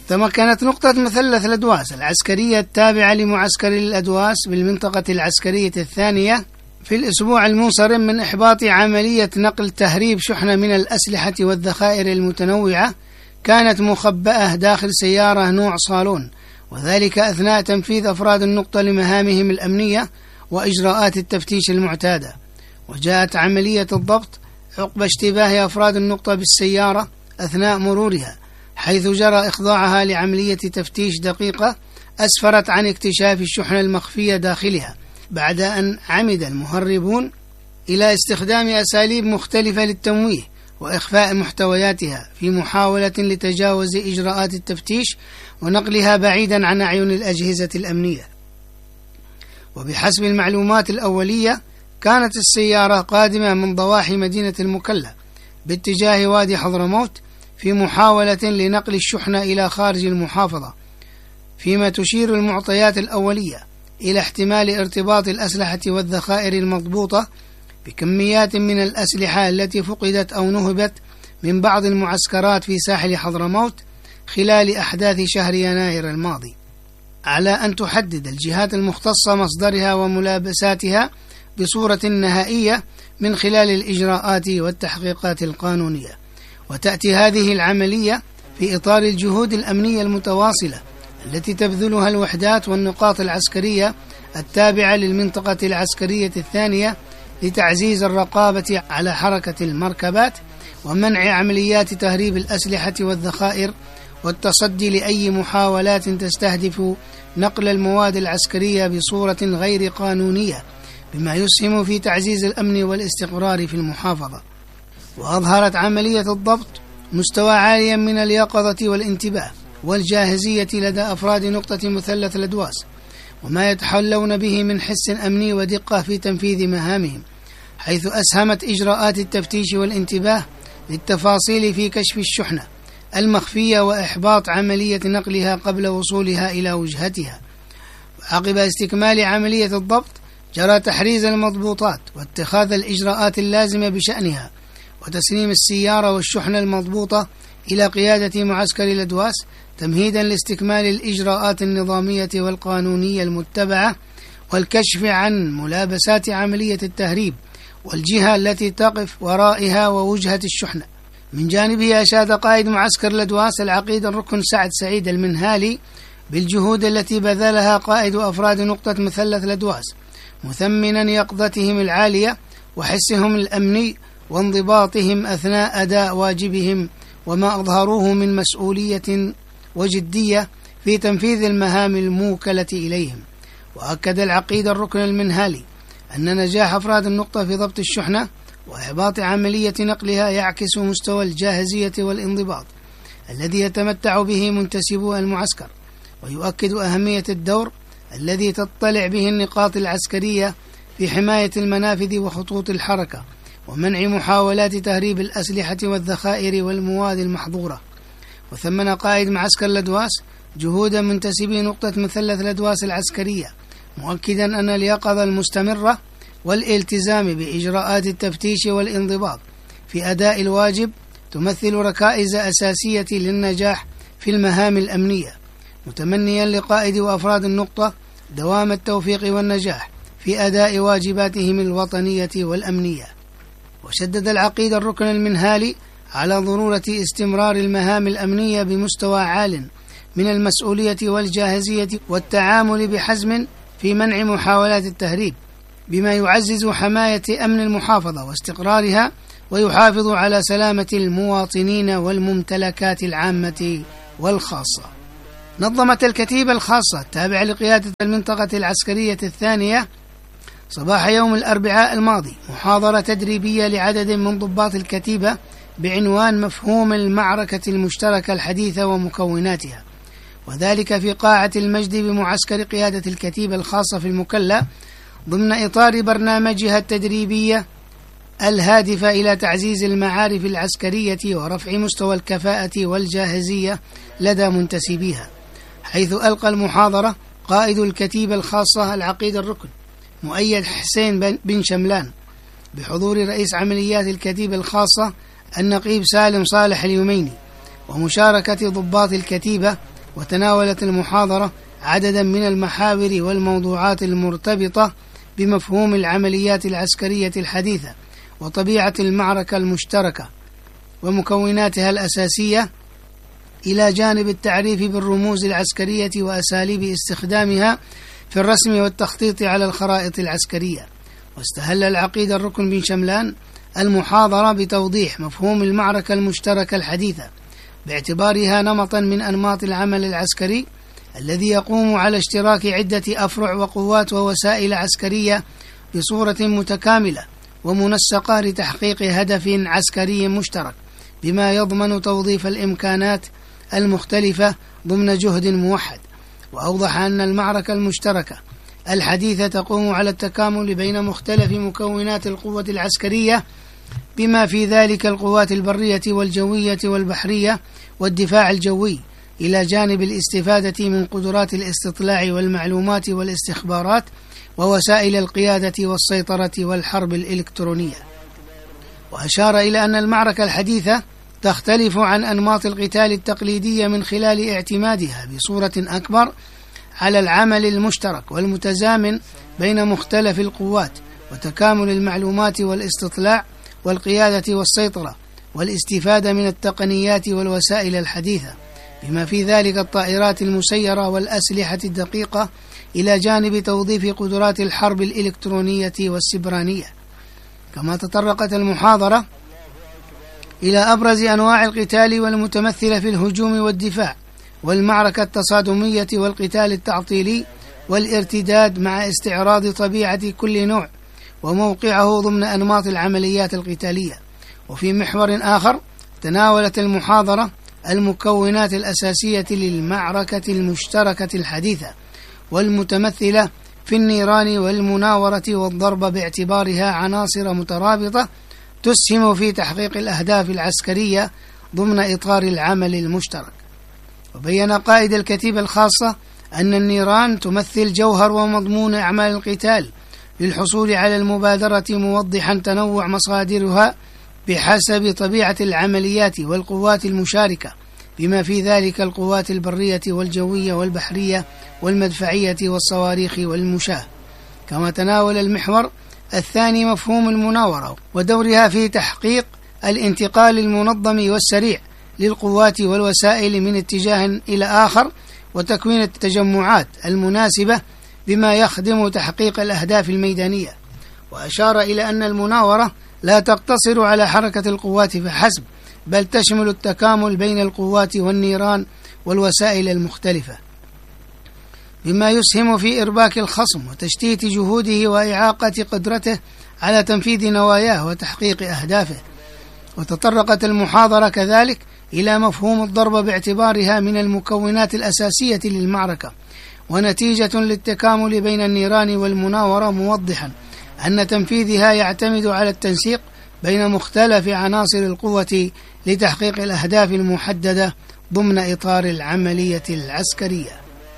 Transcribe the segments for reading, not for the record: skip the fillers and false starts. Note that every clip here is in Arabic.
تمكنت نقطة مثلث الأدواس العسكرية التابعة لمعسكر الأدواس بالمنطقة العسكرية الثانية في الأسبوع المنصرم من إحباط عملية نقل تهريب شحنة من الأسلحة والذخائر المتنوعة كانت مخبأة داخل سيارة نوع صالون، وذلك أثناء تنفيذ أفراد النقطة لمهامهم الأمنية وإجراءات التفتيش المعتادة. وجاءت عملية الضبط عقب اشتباه أفراد النقطة بالسيارة أثناء مرورها، حيث جرى إخضاعها لعملية تفتيش دقيقة أسفرت عن اكتشاف الشحنة المخفية داخلها، بعد أن عمد المهربون إلى استخدام أساليب مختلفة للتمويه وإخفاء محتوياتها في محاولة لتجاوز إجراءات التفتيش ونقلها بعيدا عن أعين الأجهزة الأمنية. وبحسب المعلومات الأولية كانت السيارة قادمة من ضواحي مدينة المكلا باتجاه وادي حضرموت في محاولة لنقل الشحنة إلى خارج المحافظة، فيما تشير المعطيات الأولية إلى احتمال ارتباط الأسلحة والذخائر المضبوطة بكميات من الأسلحة التي فقدت أو نهبت من بعض المعسكرات في ساحل حضرموت خلال أحداث شهر يناير الماضي، على أن تحدد الجهات المختصة مصدرها وملابساتها بصورة نهائية من خلال الإجراءات والتحقيقات القانونية. وتأتي هذه العملية في إطار الجهود الأمنية المتواصلة التي تبذلها الوحدات والنقاط العسكرية التابعة للمنطقة العسكرية الثانية لتعزيز الرقابة على حركة المركبات ومنع عمليات تهريب الأسلحة والذخائر والتصدي لأي محاولات تستهدف نقل المواد العسكرية بصورة غير قانونية، بما يسهم في تعزيز الأمن والاستقرار في المحافظة. وأظهرت عملية الضبط مستوى عاليا من اليقظة والانتباه والجاهزية لدى أفراد نقطة مثلث الأدواس، وما يتحلون به من حس أمني ودقة في تنفيذ مهامهم، حيث أسهمت إجراءات التفتيش والانتباه للتفاصيل في كشف الشحنة المخفية وإحباط عملية نقلها قبل وصولها إلى وجهتها. وعقب استكمال عملية الضبط جرى تحريز المضبوطات واتخاذ الإجراءات اللازمة بشأنها، وتسليم السيارة والشحنة المضبوطة إلى قيادة معسكر الأدواس تمهيدا لاستكمال الإجراءات النظامية والقانونية المتبعة والكشف عن ملابسات عملية التهريب والجهة التي تقف ورائها ووجهة الشحنة. من جانبه أشاد قائد معسكر الأدواس العقيد الركن سعد سعيد المنهالي بالجهود التي بذلها قائد أفراد نقطة مثلث الأدواس، مثمنا يقظتهم العالية وحسهم الأمني وانضباطهم أثناء أداء واجبهم، وما أظهروه من مسؤولية وجدية في تنفيذ المهام الموكلة إليهم. وأكد العقيد الركن المنهالي أن نجاح أفراد النقطة في ضبط الشحنة وإحباط عملية نقلها يعكس مستوى الجاهزية والانضباط الذي يتمتع به منتسبو المعسكر، ويؤكد أهمية الدور الذي تطلع به النقاط العسكرية في حماية المنافذ وخطوط الحركة ومنع محاولات تهريب الأسلحة والذخائر والمواد المحظورة. وثمن قائد معسكر الأدواس جهود منتسبي نقطة مثلث الأدواس العسكرية، مؤكدا أن اليقظة المستمرة والالتزام بإجراءات التفتيش والانضباط في أداء الواجب تمثل ركائز أساسية للنجاح في المهام الأمنية، متمنيا لقائد وأفراد النقطة دوام التوفيق والنجاح في أداء واجباتهم الوطنية والأمنية. وشدد العقيد الركن المنهالي على ضرورة استمرار المهام الأمنية بمستوى عال من المسؤولية والجاهزية والتعامل بحزم في منع محاولات التهريب، بما يعزز حماية أمن المحافظة واستقرارها ويحافظ على سلامة المواطنين والممتلكات العامة والخاصة. نظمت الكتيبة الخاصة التابعة لقيادة المنطقة العسكرية الثانية صباح يوم الأربعاء الماضي محاضرة تدريبية لعدد من ضباط الكتيبة بعنوان مفهوم المعركة المشتركة الحديثة ومكوناتها، وذلك في قاعة المجد بمعسكر قيادة الكتيبة الخاصة في المكلا ضمن إطار برنامجها التدريبية الهادفة إلى تعزيز المعارف العسكرية ورفع مستوى الكفاءة والجاهزية لدى منتسبيها. حيث ألقى المحاضرة قائد الكتيبة الخاصة العقيد الركن مؤيد حسين بن شملان بحضور رئيس عمليات الكتيبة الخاصة النقيب سالم صالح اليميني، ومشاركة ضباط الكتيبة وتناولت المحاضرة عددا من المحاور والموضوعات المرتبطة بمفهوم العمليات العسكرية الحديثة وطبيعة المعركة المشتركة ومكوناتها الأساسية، إلى جانب التعريف بالرموز العسكرية وأساليب استخدامها في الرسم والتخطيط على الخرائط العسكرية. واستهل العقيد الركن بن شملان المحاضرة بتوضيح مفهوم المعركة المشتركة الحديثة باعتبارها نمطا من أنماط العمل العسكري الذي يقوم على اشتراك عدة أفرع وقوات ووسائل عسكرية بصورة متكاملة ومنسقة لتحقيق هدف عسكري مشترك، بما يضمن توظيف الإمكانات المختلفة ضمن جهد موحد. وأوضح أن المعركة المشتركة الحديثة تقوم على التكامل بين مختلف مكونات القوة العسكرية، بما في ذلك القوات البرية والجوية والبحرية والدفاع الجوي، إلى جانب الاستفادة من قدرات الاستطلاع والمعلومات والاستخبارات ووسائل القيادة والسيطرة والحرب الإلكترونية. وأشار إلى أن المعركة الحديثة تختلف عن أنماط القتال التقليدية من خلال اعتمادها بصورة أكبر على العمل المشترك والمتزامن بين مختلف القوات، وتكامل المعلومات والاستطلاع والقيادة والسيطرة، والاستفادة من التقنيات والوسائل الحديثة بما في ذلك الطائرات المسيرة والأسلحة الدقيقة، إلى جانب توظيف قدرات الحرب الإلكترونية والسبرانية. كما تطرقت المحاضرة إلى أبرز أنواع القتال والمتمثلة في الهجوم والدفاع والمعركة التصادمية والقتال التعطيلي والارتداد، مع استعراض طبيعة كل نوع وموقعه ضمن أنماط العمليات القتالية. وفي محور آخر تناولت المحاضرة المكونات الأساسية للمعركة المشتركة الحديثة والمتمثلة في النيران والمناورة والضرب، باعتبارها عناصر مترابطة تسهم في تحقيق الأهداف العسكرية ضمن إطار العمل المشترك. وبين قائد الكتيبة الخاصة أن النيران تمثل جوهر ومضمون أعمال القتال للحصول على المبادرة، موضحا تنوع مصادرها بحسب طبيعة العمليات والقوات المشاركة، بما في ذلك القوات البرية والجوية والبحرية والمدفعية والصواريخ والمشاة. كما تناول المحور الثاني مفهوم المناورة ودورها في تحقيق الانتقال المنظم والسريع للقوات والوسائل من اتجاه إلى آخر، وتكوين التجمعات المناسبة بما يخدم تحقيق الأهداف الميدانية. وأشار إلى أن المناورة لا تقتصر على حركة القوات فحسب، بل تشمل التكامل بين القوات والنيران والوسائل المختلفة، بما يسهم في إرباك الخصم وتشتيت جهوده وإعاقة قدرته على تنفيذ نواياه وتحقيق أهدافه. وتطرقت المحاضرة كذلك إلى مفهوم الضرب باعتبارها من المكونات الأساسية للمعركة ونتيجة للتكامل بين النيران والمناورة، موضحا أن تنفيذها يعتمد على التنسيق بين مختلف عناصر القوة لتحقيق الأهداف المحددة ضمن إطار العملية العسكرية.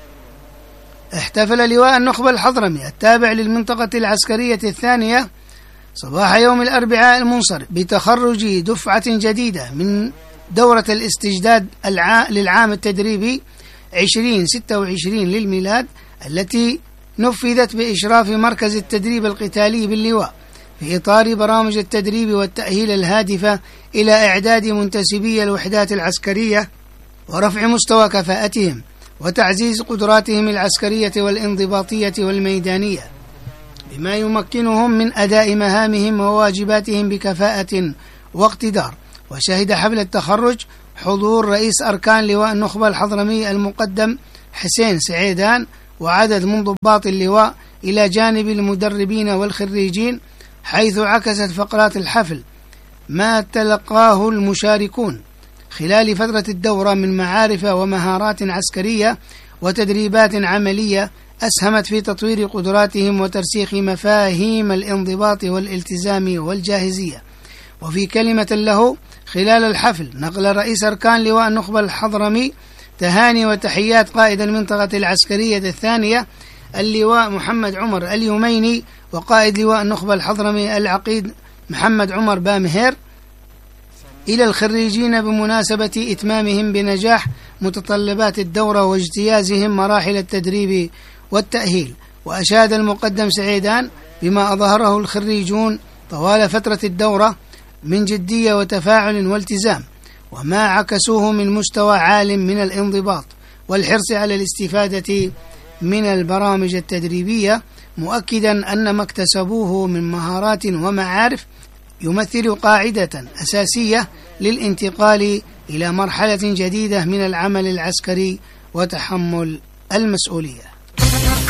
احتفل لواء النخبة الحضرمي التابع للمنطقة العسكرية الثانية صباح يوم الأربعاء المنصرم بتخرج دفعة جديدة من دورة الاستجداد للعام التدريبي 2026 للميلاد، التي نفذت بإشراف مركز التدريب القتالي باللواء في إطار برامج التدريب والتأهيل الهادفة إلى إعداد منتسبي الوحدات العسكرية ورفع مستوى كفاءتهم وتعزيز قدراتهم العسكرية والانضباطية والميدانية، بما يمكنهم من أداء مهامهم وواجباتهم بكفاءة واقتدار. وشهد حفل التخرج حضور رئيس أركان لواء النخبة الحضرمي المقدم حسين سعيدان وعدد من ضباط اللواء، إلى جانب المدربين والخريجين، حيث عكست فقرات الحفل ما تلقاه المشاركون خلال فترة الدورة من معارف ومهارات عسكرية وتدريبات عملية أسهمت في تطوير قدراتهم وترسيخ مفاهيم الانضباط والالتزام والجاهزية. وفي كلمة له خلال الحفل نقل رئيس أركان لواء النخبة الحضرمي تهاني وتحيات قائد المنطقة العسكرية الثانية اللواء محمد عمر اليوميني وقائد لواء النخبة الحضرمي العقيد محمد عمر بامهير إلى الخريجين بمناسبة إتمامهم بنجاح متطلبات الدورة واجتيازهم مراحل التدريب والتأهيل. وأشاد المقدم سعيدان بما أظهره الخريجون طوال فترة الدورة من جدية وتفاعل والتزام، وما عكسوه من مستوى عال من الانضباط والحرص على الاستفادة من البرامج التدريبية، مؤكدا أن ما اكتسبوه من مهارات ومعارف يمثل قاعدة أساسية للانتقال إلى مرحلة جديدة من العمل العسكري وتحمل المسؤولية.